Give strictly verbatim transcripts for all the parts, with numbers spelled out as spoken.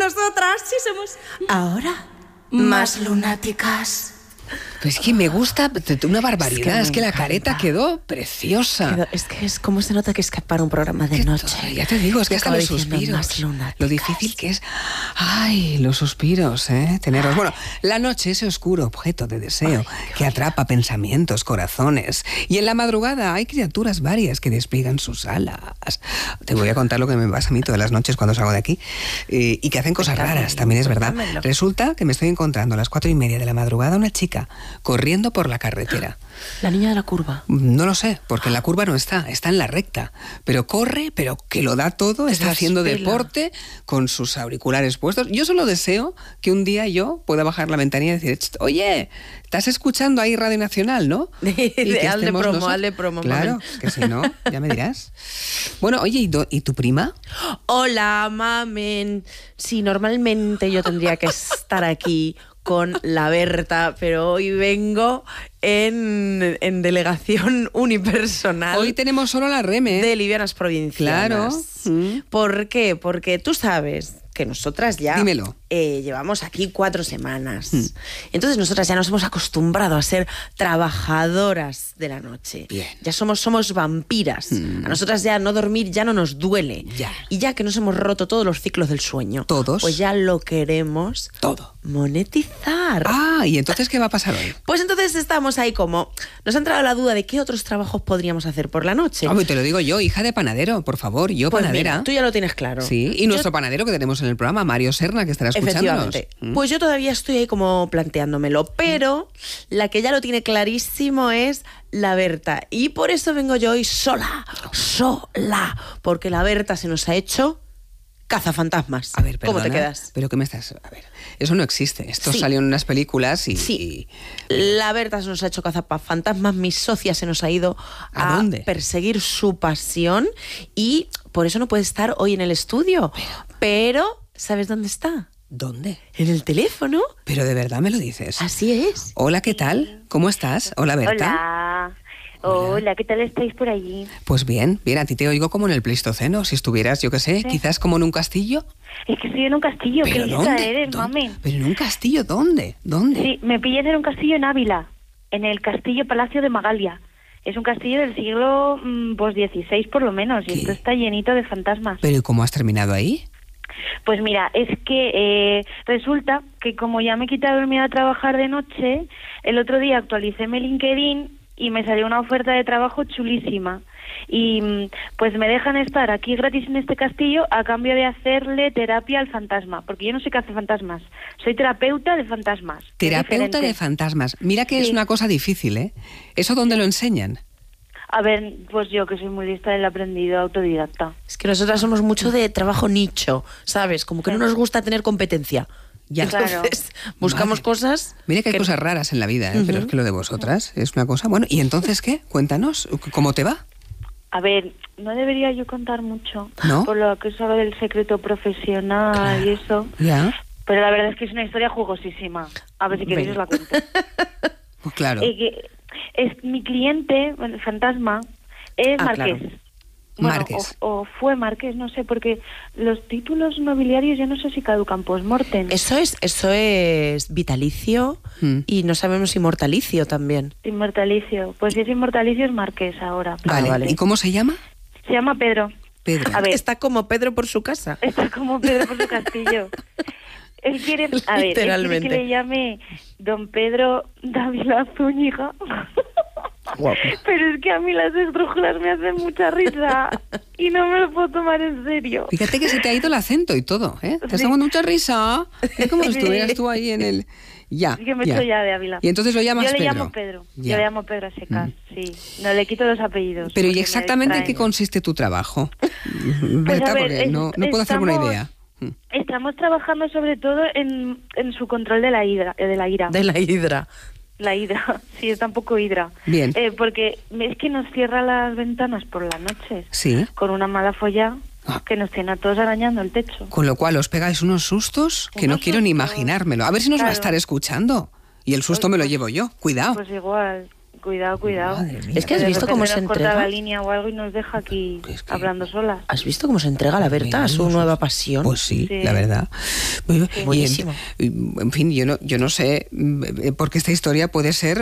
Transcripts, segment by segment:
nosotras sí somos ahora más lunáticas. Pues es que me gusta una barbaridad, es que, es que la encanta. careta quedó preciosa. Quedó, es que es como se nota que es que para un programa de noche. Todo, ya te digo, es que hasta los suspiros, lo difícil que es, ay, los suspiros, ¿eh? Tenerlos. Bueno, la noche, ese oscuro objeto de deseo ay, que atrapa pensamientos, corazones. Y en la madrugada hay criaturas varias que despliegan sus alas. Te voy a contar lo que me pasa a mí todas las noches cuando salgo de aquí. Eh, y que hacen cosas Cuéntame, raras, también es verdad. Cuéntamelo. Resulta que me estoy encontrando a las cuatro y media de la madrugada una chica corriendo por la carretera. La niña de la curva. No lo sé, porque en la curva no está, está en la recta. Pero corre, pero que lo da todo, está haciendo deporte con sus auriculares puestos. Yo solo deseo que un día yo pueda bajar la ventanilla y decir, oye, estás escuchando ahí Radio Nacional, ¿no? Y que hazle promo, nosotros... hazle promo. Claro, mamen. Que si no, ya me dirás. Bueno, oye, ¿y, do, ¿y tu prima? Hola, mamen. Sí, normalmente yo tendría que estar aquí con la Berta, pero hoy vengo en, en delegación unipersonal. Hoy tenemos solo la Reme. De Livianas Provincianas. Claro. ¿Por qué? Porque tú sabes que nosotras ya Dímelo. Eh, llevamos aquí cuatro semanas. Mm. Entonces nosotras ya nos hemos acostumbrado a ser trabajadoras de la noche. Bien. Ya somos, somos vampiras. Mm. A nosotras ya no dormir ya no nos duele. Ya. Y ya que nos hemos roto todos los ciclos del sueño. Todos. Pues ya lo queremos todo. Monetizar. Ah, ¿y entonces qué va a pasar hoy? Pues entonces estamos ahí como... Nos ha entrado la duda de qué otros trabajos podríamos hacer por la noche. Hombre, te lo digo yo, hija de panadero, por favor, yo pues panadera. Mira, tú ya lo tienes claro. Sí, y yo... nuestro panadero que tenemos en el programa, Mario Serna, que estará escuchándonos. Efectivamente. ¿Mm? Pues yo todavía estoy ahí como planteándomelo, pero la que ya lo tiene clarísimo es la Berta. Y por eso vengo yo hoy sola, sola, porque la Berta se nos ha hecho... cazafantasmas. A ver, perdona, ¿cómo te quedas? ¿Pero qué me estás...? A ver, eso no existe. Esto sí. salió en unas películas y... Sí. Y... La Berta se nos ha hecho cazafantasmas, mi socia se nos ha ido a, a dónde? perseguir su pasión y por eso no puede estar hoy en el estudio. Pero, Pero ¿sabes dónde está? ¿Dónde? En el teléfono. ¿Pero de verdad me lo dices? Así es. Hola, ¿qué tal? ¿Cómo estás? Hola, Berta. Hola. Hola. Hola, ¿qué tal estáis por allí? Pues bien, bien, a ti te oigo como en el Pleistoceno, si estuvieras, yo qué sé, sí. quizás como en un castillo. Es que estoy en un castillo, ¿qué lista eres, mami? ¿Pero en un castillo dónde? ¿Dónde? Sí, me pillas en un castillo en Ávila, en el castillo Palacio de Magalia. Es un castillo del siglo pues dieciséis por lo menos, ¿Qué? Y esto está llenito de fantasmas. ¿Pero y cómo has terminado ahí? Pues mira, es que eh, resulta que como ya me he quitado el miedo a trabajar de noche, el otro día actualicé mi LinkedIn y me salió una oferta de trabajo chulísima. Y pues me dejan estar aquí gratis en este castillo a cambio de hacerle terapia al fantasma, porque yo no sé qué hace fantasmas. Soy terapeuta de fantasmas. Terapeuta de fantasmas. Mira que sí. Es una cosa difícil, ¿eh? ¿Eso dónde lo enseñan? A ver, pues yo que soy muy lista del aprendido autodidacta. Es que nosotras somos mucho de trabajo nicho, ¿sabes? Como que sí. no nos gusta tener competencia. Ya, entonces claro. buscamos vale. cosas... Mira que hay que... cosas raras en la vida, ¿eh? Uh-huh. Pero es que lo de vosotras es una cosa... Bueno, ¿y entonces qué? Cuéntanos, ¿cómo te va? A ver, no debería yo contar mucho, ¿no? Por lo que es algo del secreto profesional claro. y eso. Ya. Pero la verdad es que es una historia jugosísima. A ver si queréis os la cuento. Pues claro. Eh, que es, mi cliente, el fantasma, es ah, Marqués. Claro. Bueno, Marqués. O, o fue Marqués, no sé, porque los títulos nobiliarios yo no sé si caducan post-mortem. Eso es, eso es vitalicio mm. y no sabemos si mortalicio también. Inmortalicio. Pues si es inmortalicio es Marqués ahora. Vale, vale. ¿Y cómo se llama? Se llama Pedro. Pedro. A ver, está como Pedro por su casa. Está como Pedro por su castillo. Él quiere, a ver, él quiere que le llame Don Pedro Dávila Zúñiga. Wow. Pero es que a mí las esdrújulas me hacen mucha risa y no me lo puedo tomar en serio. Fíjate que se te ha ido el acento y todo, ¿eh? Te sí. está dando mucha risa. Es como si estuvieras tú ahí en el... Ya, sí que me ya. estoy ya de Ávila. Y entonces lo llamas Pedro. Yo le Pedro. llamo Pedro. Ya. Yo le llamo Pedro a secas, mm. sí. No le quito los apellidos. Pero ¿y exactamente en qué consiste tu trabajo? Pues Berta, ver, porque es, no, no puedo hacerme una idea. Estamos trabajando sobre todo en, en su control de la hidra, de la ira. De la hidra. La hidra, sí, está un poco hidra. Bien. Eh, porque es que nos cierra las ventanas por la noche. Sí. Con una mala folla ah. que nos tiene a todos arañando el techo. Con lo cual os pegáis unos sustos que unos no quiero sustos. Ni imaginármelo. A ver si nos claro. va a estar escuchando. Y el susto pues, me lo llevo yo. Cuidado. Pues igual. Cuidado, cuidado. Es que has visto cómo se nos entrega corta la línea o algo y nos deja aquí es que... hablando solas. ¿Has visto cómo se entrega la Berta a su nueva pasión? Pues sí, Sí. la verdad. Sí. Y Buenísimo. En, en fin, yo no, yo no sé, porque esta historia puede ser,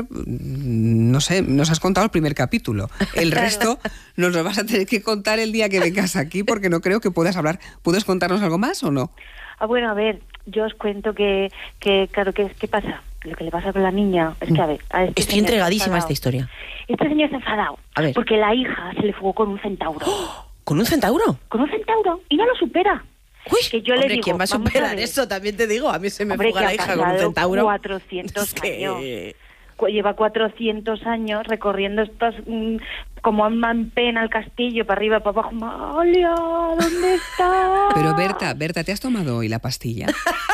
no sé, nos has contado el primer capítulo. El resto nos lo vas a tener que contar el día que vengas aquí, porque no creo que puedas hablar. ¿Puedes contarnos algo más o no? Ah, bueno, a ver, yo os cuento que, que claro, ¿qué, ¿qué pasa? Lo que le pasa con la niña es que, a ver... A este Estoy entregadísima a esta historia. Este señor se ha enfadado A ver. porque la hija se le fugó con un centauro. ¡Oh! ¿Con un centauro? Con un centauro y no lo supera. Uy, que yo hombre, le digo, ¿quién va a vamos a superar ver. eso? También te digo, a mí se me Hombre, fuga que la ha hija con un pasado centauro. cuatrocientos Es que... años. Cu- Lleva cuatrocientos años recorriendo estos... Mmm, como en pena el castillo, para arriba, para abajo. Amalia, ¿dónde está? Pero Berta, Berta, ¿te has tomado hoy la pastilla?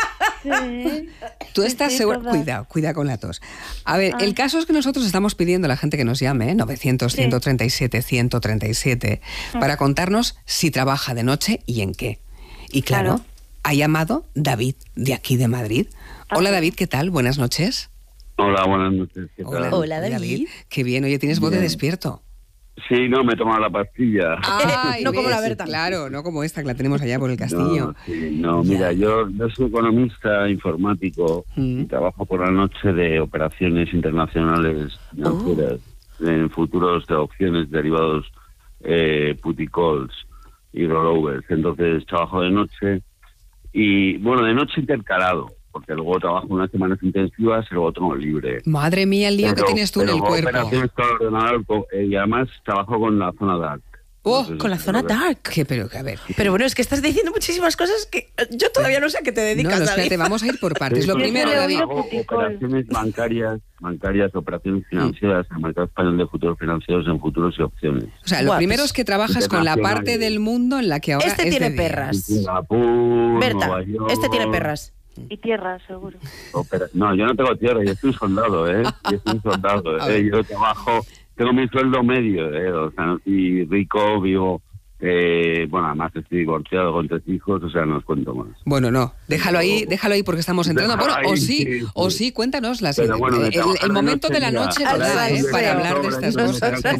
Sí. Tú estás Sí, segura. toda. Cuidado, cuidado con la tos. A ver, Ah. el caso es que nosotros estamos pidiendo a la gente que nos llame, ¿eh? novecientos, ciento treinta y siete, ciento treinta y siete, para contarnos si trabaja de noche y en qué. Y claro, Claro. ha llamado David, de aquí de Madrid. Hola Ah. David, ¿qué tal? Buenas noches. Hola, buenas noches. ¿Qué tal? Hola, David. Qué bien, oye, tienes voz de Bien. despierto. Sí, no, me he tomado la pastilla. Ay, No como ves, la Berta. Claro, no como esta que la tenemos allá por el castillo. No, sí, no, mira, yo, yo soy economista informático Mm. y trabajo por la noche de operaciones internacionales financieras en futuros de opciones, derivados, eh, put y calls y rollovers. Entonces trabajo de noche y, bueno, de noche intercalado, porque luego trabajo unas semanas intensivas y luego tomo libre. Madre mía, el lío que Pero- tienes tú en pero el cuerpo. operaciones con ordenador co- eh, y además trabajo con la zona dark. Oh, Entonces, Con la zona creo que- dark. ¿Qué? Pero, que, a ver. Pero bueno, es que estás diciendo muchísimas cosas que eh, yo todavía no sé a qué te No, dedicas, no, David. espérate, vamos a ir por partes. Lo Sí, primero, yo he David. oído Hago puticol. operaciones bancarias, bancarias, operaciones financieras, en el mercado español de futuros financieros en futuros y opciones. O sea, lo Guapos. primero es que trabajas con la parte del mundo en la que ahora Este es tiene de día. perras. En Singapur, Berta, Nueva York, este tiene perras. Y tierra, seguro. opera- No, yo no tengo tierra, yo soy un soldado, ¿eh? Yo soy un soldado, A ver. ¿eh? Yo trabajo, tengo mi sueldo medio, ¿eh? O sea, no soy rico, vivo... Eh, bueno, además estoy divorciado con tres hijos, o sea, no os cuento más. Bueno, no, déjalo ahí, déjalo ahí porque estamos entrando. Bueno, Déjalo o ahí, sí, sí, sí. o sí, cuéntanos las, Pero bueno, de el, trabajar el de momento noche, de la mira, noche, al ¿verdad? salseo. eh? Para hablar de estas Sobre- cosas. Nosotros